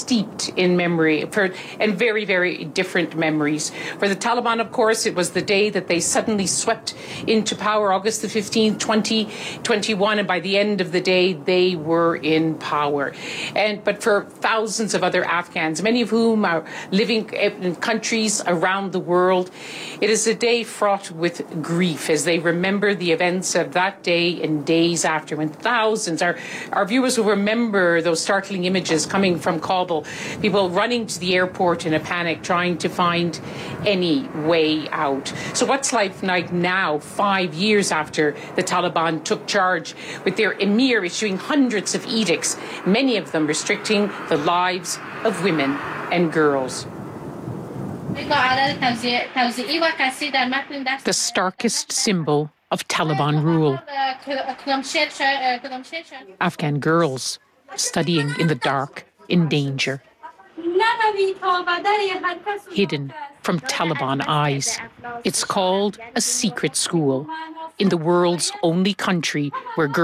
steeped in memory and very, very different memories. For the Taliban, of course, it was the day that they suddenly swept into power, August the 15th, 2021, and by the end of the day, they were in power. But for thousands of other Afghans, many of whom are living in countries around the world, it is a day fraught with grief as they remember the events of that day and days after, when thousands, our viewers will remember those startling images coming from Kabul, people running to the airport in a panic, trying to find any way out. So what's life like now, 5 years after the Taliban took charge, with their emir issuing hundreds of edicts, many of them restricting the lives of women and girls? The starkest symbol of Taliban rule. Afghan girls studying in the dark, in danger, hidden from Taliban eyes. It's called a secret school in the world's only country where girls